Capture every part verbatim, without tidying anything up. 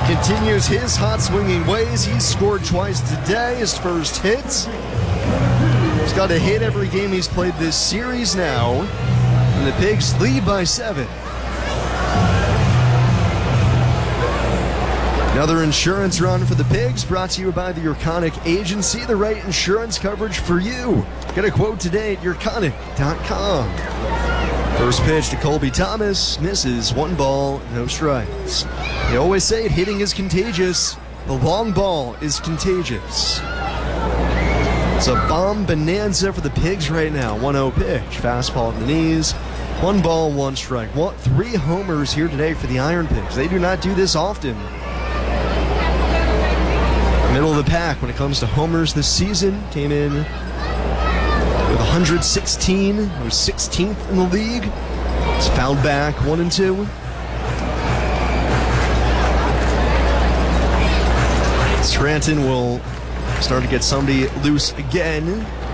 continues his hot swinging ways. He's scored twice today, his first hit. He's got a hit every game he's played this series now. And the Pigs lead by seven. Another insurance run for the Pigs, brought to you by the Urconic Agency, the right insurance coverage for you. Get a quote today at urconic dot com. First pitch to Colby Thomas, misses, one ball, no strikes. They always say it, hitting is contagious. The long ball is contagious. It's a bomb bonanza for the Pigs right now. one oh pitch, fastball at the knees. One ball, one strike. What, three homers here today for the Iron Pigs. They do not do this often. Middle of the pack when it comes to homers this season. Came in with one hundred sixteen. It was sixteenth in the league. It's fouled back, one and two. Scranton will start to get somebody loose again.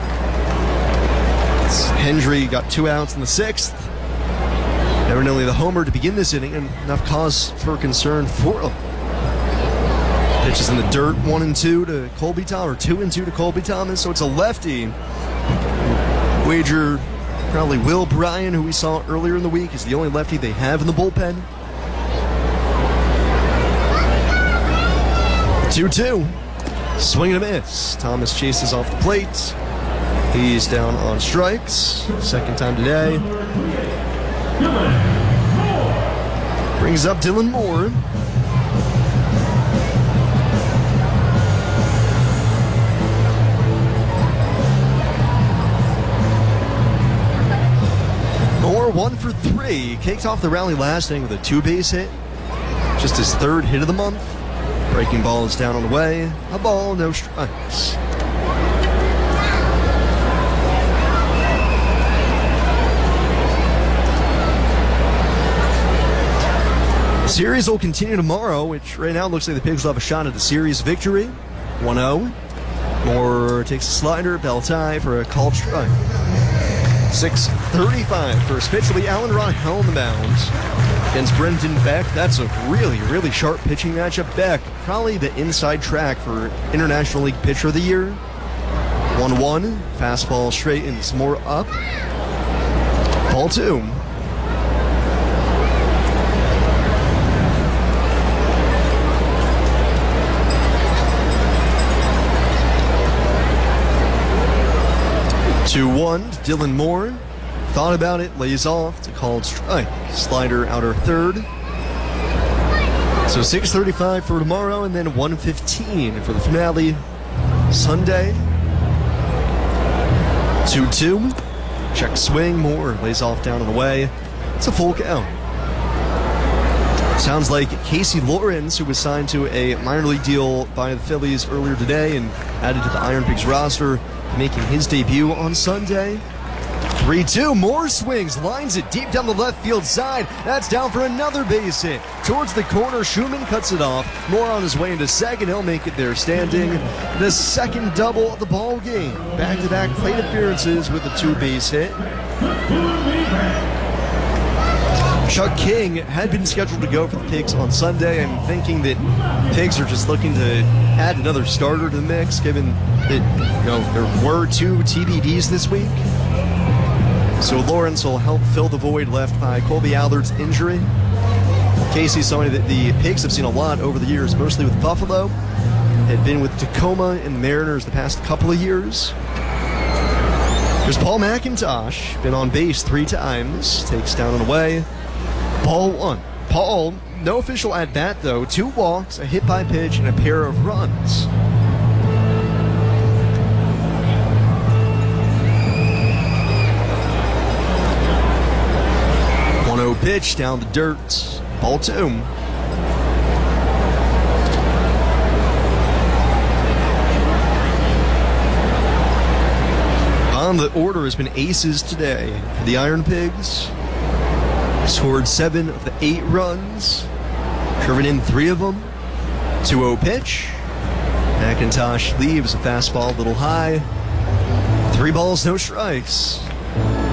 It's Hendry got two outs in the sixth. Never nearly the homer to begin this inning, and enough cause for concern for him. Pitches in the dirt, one and two to Colby Thomas, or two and two to Colby Thomas, so it's a lefty. Wager probably Will Bryan, who we saw earlier in the week, is the only lefty they have in the bullpen. two two. Swing and a miss. Thomas chases off the plate. He's down on strikes. Second time today. Brings up Dylan Moore. Moore one for three. Kicked off the rally last inning with a two-base hit. Just his third hit of the month. Breaking ball is down on the way. A ball, no strikes. The series will continue tomorrow, which right now looks like the Pigs will have a shot at a series victory. one oh. Moore takes a slider, bell tie for a called strike. six thirty-five. First pitch will be Alan Rahel on the mound against Brendan Beck. That's a really, really sharp pitching matchup. Beck, probably the inside track for International League Pitcher of the Year. one one. Fastball straightens, more up. Ball two. two one. Dylan Moore. Thought about it, lays off to called strike. Slider outer third. So six thirty-five for tomorrow, and then one fifteen for the finale Sunday. two two. Check swing. Moore lays off down and away. It's a full count. Sounds like Casey Lawrence, who was signed to a minor league deal by the Phillies earlier today and added to the Iron Pigs roster, making his debut on Sunday. three two. Moore swings, lines it deep down the left field side. That's down for another base hit. Towards the corner, Schumann cuts it off. Moore on his way into second. He'll make it there standing. The second double of the ball game. Back-to-back plate appearances with a two-base hit. Chuck King had been scheduled to go for the Pigs on Sunday. I'm thinking that Pigs are just looking to add another starter to the mix, given that, you know, there were two T B Ds this week. So Lawrence will help fill the void left by Colby Allard's injury. Casey's somebody that the Pigs have seen a lot over the years, mostly with Buffalo. Had been with Tacoma and the Mariners the past couple of years. There's Paul McIntosh, been on base three times, takes down and away. Ball one. Paul, no official at-bat though. Two walks, a hit by pitch, and a pair of runs. one oh pitch down the dirt. Ball two. On the order has been aces today for the Iron Pigs. Scored seven of the eight runs. Driven in three of them. two oh pitch. McIntosh leaves a fastball a little high. Three balls, no strikes.